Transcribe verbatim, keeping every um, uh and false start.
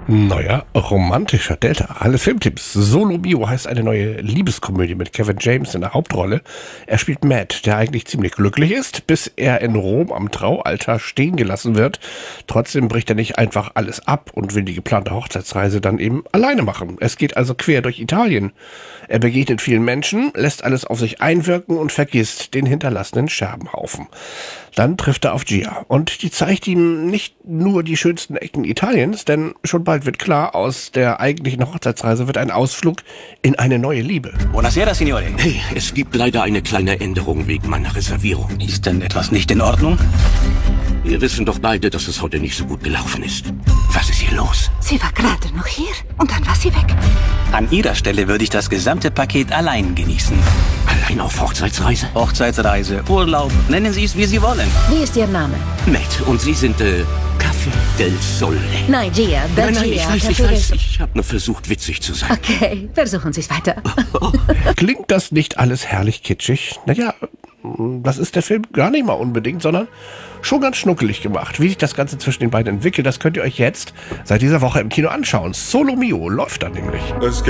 Neuer romantischer Delta. Alle Filmtipps. Solo Mio heißt eine neue Liebeskomödie mit Kevin James in der Hauptrolle. Er spielt Matt, der eigentlich ziemlich glücklich ist, bis er in Rom am Traualtar stehen gelassen wird. Trotzdem bricht er nicht einfach alles ab und will die geplante Hochzeitsreise dann eben alleine machen. Es geht also quer durch Italien. Er begegnet vielen Menschen, lässt alles auf sich einwirken und vergisst den hinterlassenen Scherbenhaufen. Dann trifft er auf Gia und die zeigt ihm nicht nur die schönsten Ecken Italiens, denn schon bald wird klar, aus der eigentlichen Hochzeitsreise wird ein Ausflug in eine neue Liebe. Buonasera, Signore. Hey, es gibt leider eine kleine Änderung wegen meiner Reservierung. Ist denn etwas nicht in Ordnung? Wir wissen doch beide, dass es heute nicht so gut gelaufen ist. Was ist hier los? Sie war gerade noch hier und dann war sie weg. An Ihrer Stelle würde ich das gesamte Paket allein genießen. Allein auf Hochzeitsreise? Hochzeitsreise, Urlaub, nennen Sie es, wie Sie wollen. Wie ist Ihr Name? Matt, und Sie sind, äh, Café del Sole. Nein, Gia. Nein, nein, ich weiß, ich Café weiß. del- Ich habe nur versucht, witzig zu sein. Okay, versuchen Sie es weiter. Klingt das nicht alles herrlich kitschig? Naja, das ist der Film gar nicht mal unbedingt, sondern schon ganz schnuckelig gemacht. Wie sich das Ganze zwischen den beiden entwickelt, das könnt ihr euch jetzt seit dieser Woche im Kino anschauen. Solo Mio läuft da nämlich. Es